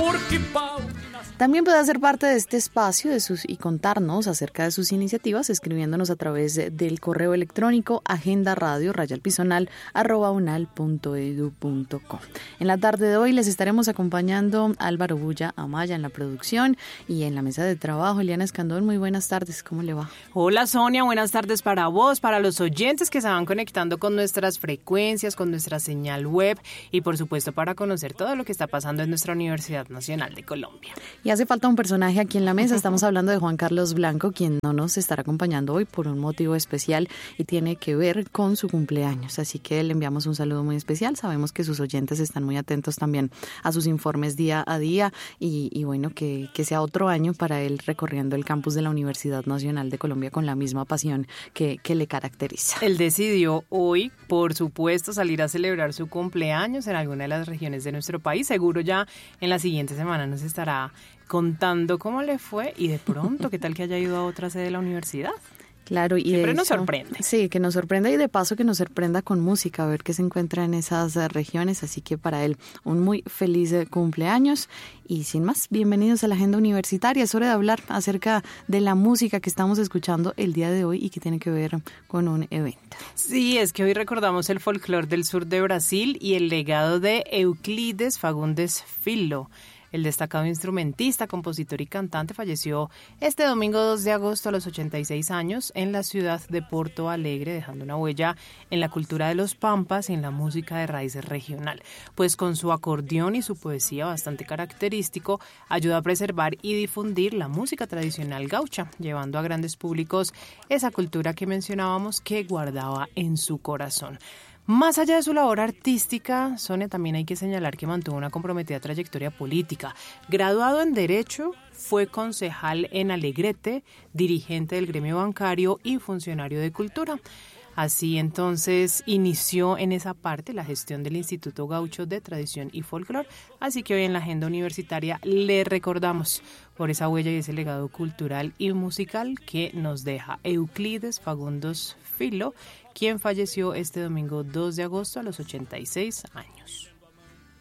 También puede hacer parte de este espacio y contarnos acerca de sus iniciativas escribiéndonos a través del correo electrónico agendaradio@unal.edu.co. En la tarde de hoy les estaremos acompañando Álvaro Bulla Amaya en la producción y en la mesa de trabajo Eliana Escandón. Muy buenas tardes, ¿cómo le va? Hola Sonia, buenas tardes para vos, para los oyentes que se van conectando con nuestras frecuencias, con nuestra señal web y por supuesto para conocer todo lo que está pasando en nuestra Universidad Nacional de Colombia. Y hace falta un personaje aquí en la mesa. Estamos hablando de Juan Carlos Blanco, quien no nos estará acompañando hoy por un motivo especial y tiene que ver con su cumpleaños. Así que le enviamos un saludo muy especial. Sabemos que sus oyentes están muy atentos también a sus informes día a día y bueno, que sea otro año para él recorriendo el campus de la Universidad Nacional de Colombia con la misma pasión que le caracteriza. Él decidió hoy, por supuesto, salir a celebrar su cumpleaños en alguna de las regiones de nuestro país. Seguro ya en la siguiente semana nos estará contando cómo le fue y de pronto qué tal que haya ido a otra sede de la universidad. Claro, y siempre nos sorprende. Sí, que nos sorprenda y de paso que nos sorprenda con música, a ver qué se encuentra en esas regiones. Así que para él, un muy feliz cumpleaños. Y sin más, bienvenidos a la Agenda Universitaria. Es hora de hablar acerca de la música que estamos escuchando el día de hoy y que tiene que ver con un evento. Sí, es que hoy recordamos el folclore del sur de Brasil y el legado de Euclides Fagundes Filho. El destacado instrumentista, compositor y cantante falleció este domingo 2 de agosto a los 86 años en la ciudad de Porto Alegre, dejando una huella en la cultura de los pampas y en la música de raíces regional. Pues con su acordeón y su poesía bastante característico, ayuda a preservar y difundir la música tradicional gaucha, llevando a grandes públicos esa cultura que mencionábamos que guardaba en su corazón. Más allá de su labor artística, Sonia, también hay que señalar que mantuvo una comprometida trayectoria política. Graduado en Derecho, fue concejal en Alegrete, dirigente del gremio bancario y funcionario de Cultura. Así entonces inició en esa parte la gestión del Instituto Gaucho de Tradición y Folclore, así que hoy en la agenda universitaria le recordamos por esa huella y ese legado cultural y musical que nos deja Euclides Fagundes Filho, quien falleció este domingo 2 de agosto a los 86 años.